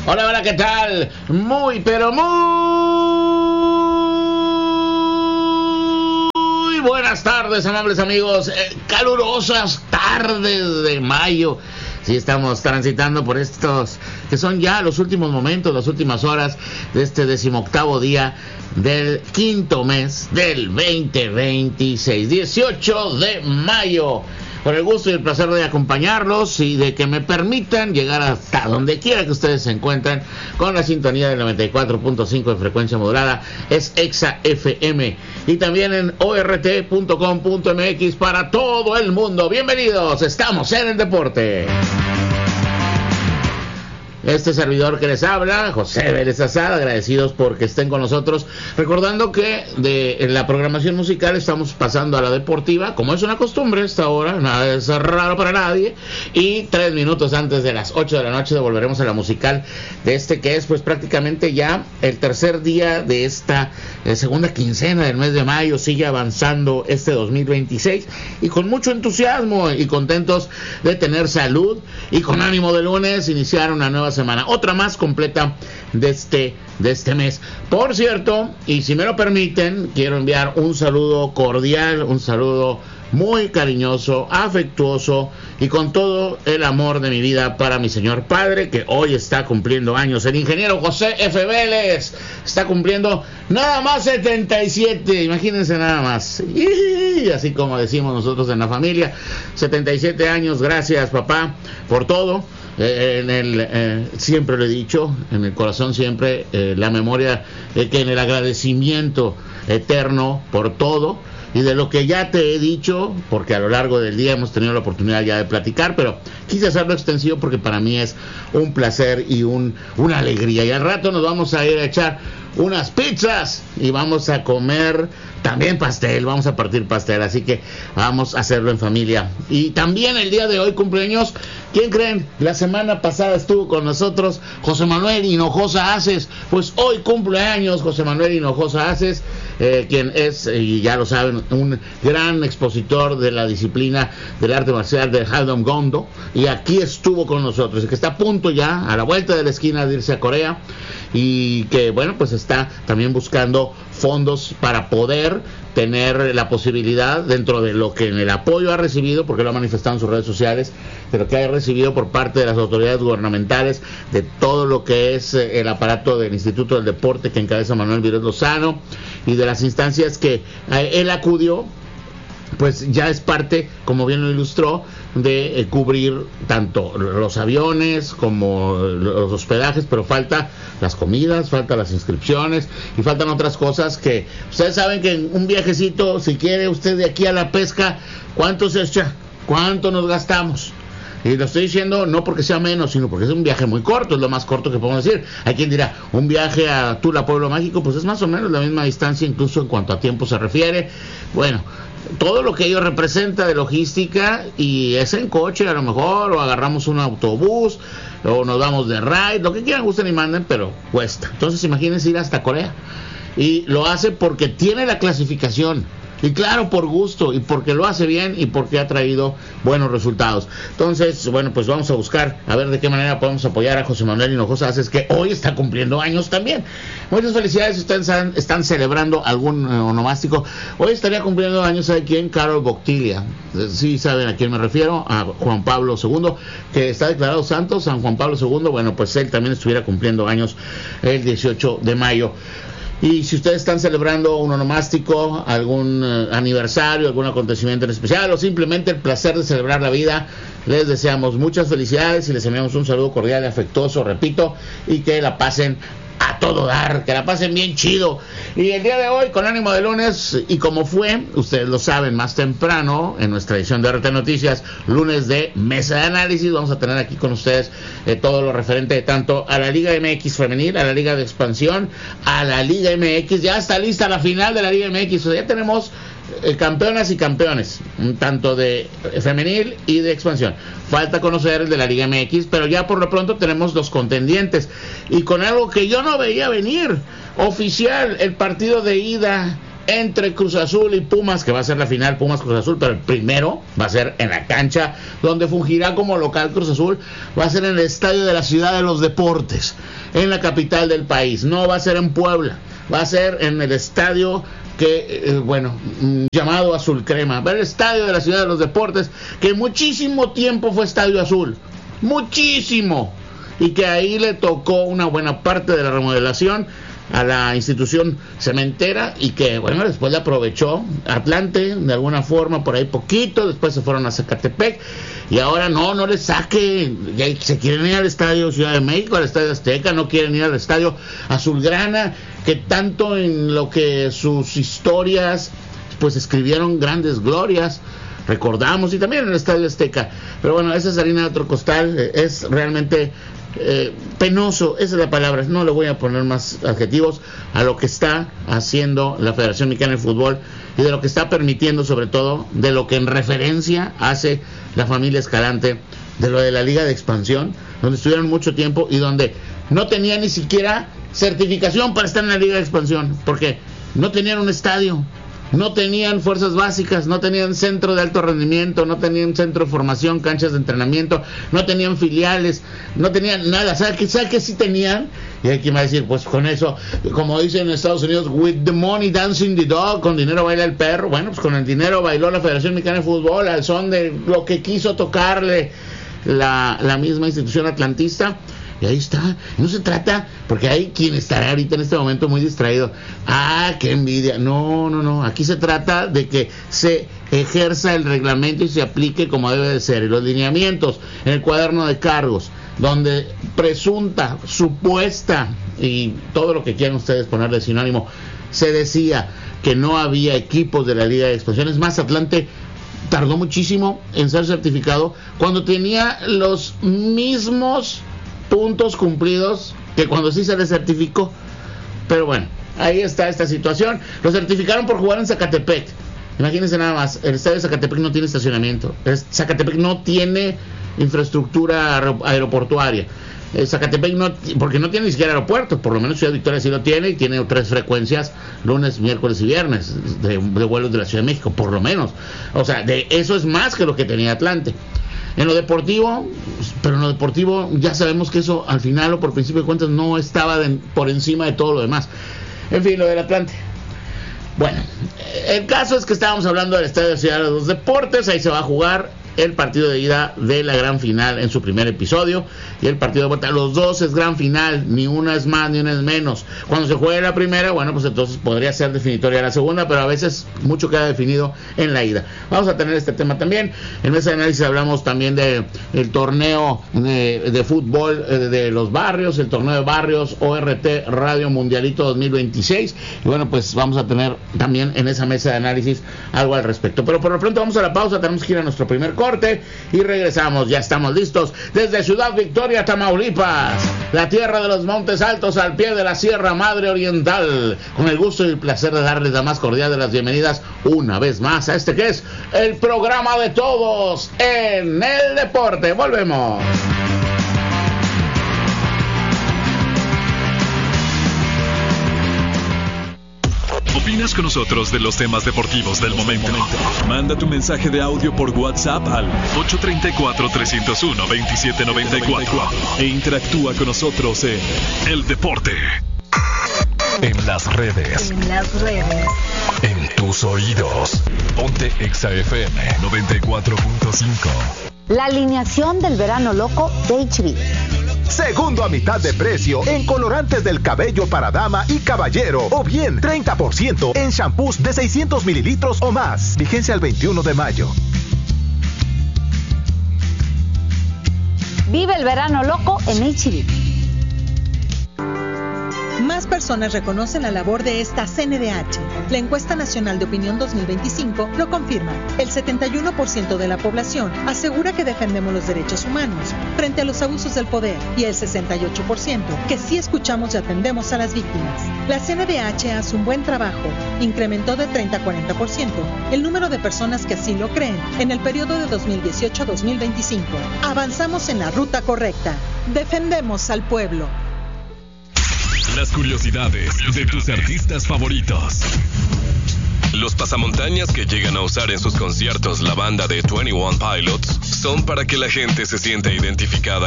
Hola, hola, ¿qué tal? Muy, pero muy buenas tardes, amables amigos. Calurosas tardes de mayo. Sí, estamos transitando por estos que son ya los últimos momentos, las últimas horas de este 18º día del quinto mes del 2026, 18 de mayo. Con el gusto y el placer de acompañarlos y de que me permitan llegar hasta donde quiera que ustedes se encuentren con la sintonía del 94.5 de frecuencia modulada, es Exa FM, y también en ort.com.mx para todo el mundo. Bienvenidos, estamos en el deporte. Este servidor que les habla, José Vélez Azad, agradecidos porque estén con nosotros, recordando que en la programación musical estamos pasando a la deportiva, como es una costumbre esta hora, nada es raro para nadie, y 3 minutos antes de las 8 de la noche volveremos a la musical de este que es pues prácticamente ya el tercer día de esta segunda quincena del mes de mayo. Sigue avanzando este 2026 y con mucho entusiasmo y contentos de tener salud y con ánimo de lunes iniciar una nueva semana, otra más completa de este mes. Por cierto, y si me lo permiten, quiero enviar un saludo cordial, un saludo muy cariñoso, afectuoso y con todo el amor de mi vida para mi señor padre, que hoy está cumpliendo años. El ingeniero José F. Vélez está cumpliendo nada más 77, imagínense nada más, y así como decimos nosotros en la familia, 77 años. Gracias, papá, por todo. Siempre lo he dicho, en el corazón siempre la memoria, que en el agradecimiento eterno por todo y de lo que ya te he dicho, porque a lo largo del día hemos tenido la oportunidad ya de platicar, pero quise hacerlo extensivo porque para mí es un placer y una alegría. Y al rato nos vamos a ir a echar unas pizzas y vamos a comer también pastel, vamos a partir pastel, así que vamos a hacerlo en familia. Y también el día de hoy cumpleaños, ¿quién creen? La semana pasada estuvo con nosotros José Manuel Hinojosa Aces, pues hoy cumpleaños José Manuel Hinojosa Aces, quien es, y ya lo saben, un gran expositor de la disciplina del arte marcial del Haldon Gondo, y aquí estuvo con nosotros, y que está a punto ya, a la vuelta de la esquina, de irse a Corea, y que bueno, pues está también buscando fondos para poder tener la posibilidad, dentro de lo que en el apoyo ha recibido, porque lo ha manifestado en sus redes sociales, de lo que ha recibido por parte de las autoridades gubernamentales, de todo lo que es el aparato del Instituto del Deporte que encabeza Manuel Virés Lozano, y de las instancias que él acudió, pues ya es parte, como bien lo ilustró, de cubrir tanto los aviones como los hospedajes, pero falta las comidas, faltan las inscripciones y faltan otras cosas que ustedes saben que en un viajecito, si quiere usted de aquí a la pesca, ¿cuánto se echa? ¿Cuánto nos gastamos? Y lo estoy diciendo no porque sea menos, sino porque es un viaje muy corto, es lo más corto que podemos decir. Hay quien dirá, un viaje a Tula, Pueblo Mágico, pues es más o menos la misma distancia, incluso en cuanto a tiempo se refiere. Bueno, todo lo que ello representa de logística, y es en coche a lo mejor, o agarramos un autobús, o nos vamos de ride, lo que quieran, gusten y manden, pero cuesta. Entonces imagínense ir hasta Corea, y lo hace porque tiene la clasificación, y claro, por gusto, y porque lo hace bien, y porque ha traído buenos resultados. Entonces, bueno, pues vamos a buscar a ver de qué manera podemos apoyar a José Manuel Hinojosa Aces, que hoy está cumpliendo años también. Muchas felicidades si ustedes están celebrando algún onomástico. Hoy estaría cumpliendo años, ¿sabe quién? Karol Wojtyla. Sí saben a quién me refiero, a Juan Pablo II, que está declarado santo, San Juan Pablo II. Bueno, pues él también estuviera cumpliendo años el 18 de mayo. Y si ustedes están celebrando un onomástico, algún aniversario, algún acontecimiento en especial, o simplemente el placer de celebrar la vida, les deseamos muchas felicidades y les enviamos un saludo cordial y afectuoso, repito, y que la pasen a todo dar, que la pasen bien chido. Y el día de hoy, con ánimo de lunes, y como fue, ustedes lo saben, más temprano, en nuestra edición de RT Noticias, lunes de Mesa de Análisis, vamos a tener aquí con ustedes todo lo referente tanto a la Liga MX femenil, a la Liga de Expansión, a la Liga MX. Ya está lista la final de la Liga MX, o sea, ya tenemos campeonas y campeones, tanto de femenil y de expansión. Falta conocer el de la Liga MX, pero ya por lo pronto tenemos los contendientes, y con algo que yo no veía venir, oficial, el partido de ida entre Cruz Azul y Pumas, que va a ser la final Pumas-Cruz Azul, pero el primero va a ser en la cancha donde fungirá como local Cruz Azul, va a ser en el estadio de la Ciudad de los Deportes, en la capital del país. No va a ser en Puebla, va a ser en el estadio que, llamado Azul Crema, el estadio de la Ciudad de los Deportes, que muchísimo tiempo fue Estadio Azul, muchísimo, y que ahí le tocó una buena parte de la remodelación a la institución cementera, y que después le aprovechó Atlante de alguna forma por ahí poquito, después se fueron a Zacatepec, y ahora no le saque, ya se quieren ir al estadio Ciudad de México, al estadio Azteca, no quieren ir al estadio Azulgrana, que tanto en lo que sus historias pues escribieron grandes glorias, recordamos, y también en el estadio Azteca, pero bueno, esa es harina de otro costal. Es realmente penoso, esa es la palabra, no le voy a poner más adjetivos a lo que está haciendo la Federación Mexicana de Fútbol y de lo que está permitiendo, sobre todo de lo que en referencia hace la familia Escalante, de lo de la Liga de Expansión, donde estuvieron mucho tiempo y donde no tenía ni siquiera certificación para estar en la Liga de Expansión, porque no tenían un estadio, no tenían fuerzas básicas, no tenían centro de alto rendimiento, no tenían centro de formación, canchas de entrenamiento, no tenían filiales, no tenían nada. ¿Sabe qué sí tenían? Y hay quien va a decir, pues con eso, como dicen en Estados Unidos, with the money dancing the dog, con dinero baila el perro. Bueno, pues con el dinero bailó la Federación Mexicana de Fútbol al son de lo que quiso tocarle la misma institución atlantista. Y ahí está, no se trata, porque hay quien estará ahorita en este momento muy distraído. Qué envidia. No, aquí se trata de que se ejerza el reglamento y se aplique como debe de ser. Y los lineamientos en el cuaderno de cargos, donde presunta, supuesta, y todo lo que quieran ustedes ponerle sinónimo, se decía que no había equipos de la Liga de Expansión. Es más, Atlante tardó muchísimo en ser certificado cuando tenía los mismos puntos cumplidos que cuando sí se le certificó. Pero bueno, ahí está esta situación. Lo certificaron por jugar en Zacatepec. Imagínense nada más, el estadio de Zacatepec no tiene estacionamiento, Zacatepec no tiene infraestructura aeroportuaria, Zacatepec no, porque no tiene ni siquiera aeropuerto. Por lo menos Ciudad Victoria sí lo tiene, y tiene 3 frecuencias, lunes, miércoles y viernes, de vuelos de la Ciudad de México, por lo menos. O sea, de eso es más que lo que tenía Atlante. En lo deportivo, pero en lo deportivo ya sabemos que eso al final o por principio de cuentas no estaba por encima de todo lo demás. En fin, lo del Atlante. Bueno, el caso es que estábamos hablando del Estadio de Ciudad de los Deportes. Ahí se va a jugar el partido de ida de la gran final en su primer episodio, y el partido de vuelta, los dos es gran final, ni una es más ni una es menos. Cuando se juegue la primera, bueno, pues entonces podría ser definitoria la segunda, pero a veces mucho queda definido en la ida. Vamos a tener este tema también. En Mesa de Análisis hablamos también de el torneo de fútbol de los barrios, el torneo de barrios ORT Radio Mundialito 2026, y bueno, pues vamos a tener también en esa mesa de análisis algo al respecto. Pero por lo pronto vamos a la pausa, tenemos que ir a nuestro primer corte y regresamos. Ya estamos listos desde Ciudad Victoria, Tamaulipas, la tierra de los montes altos al pie de la Sierra Madre Oriental, con el gusto y el placer de darles la más cordial de las bienvenidas una vez más a este que es el programa de todos en el deporte. Volvemos. ¿Opinas con nosotros de los temas deportivos del momento? Manda tu mensaje de audio por WhatsApp al 834-301-2794 e interactúa con nosotros en El Deporte. En las redes. En tus oídos. Ponte Exa FM 94.5. La alineación del verano loco de HB. Segundo a mitad de precio en colorantes del cabello para dama y caballero, o bien 30% en shampoos de 600 mililitros o más. Vigencia el 21 de mayo. Vive el verano loco en HB. Más personas reconocen la labor de esta CNDH. La encuesta nacional de opinión 2025 lo confirma. El 71% de la población asegura que defendemos los derechos humanos frente a los abusos del poder, y el 68% que sí escuchamos y atendemos a las víctimas. La CNDH hace un buen trabajo. Incrementó de 30 a 40% el número de personas que así lo creen en el periodo de 2018 a 2025. Avanzamos en la ruta correcta. Defendemos al pueblo. Las curiosidades de tus artistas favoritos. Los pasamontañas que llegan a usar en sus conciertos la banda de 21 Pilots son para que la gente se sienta identificada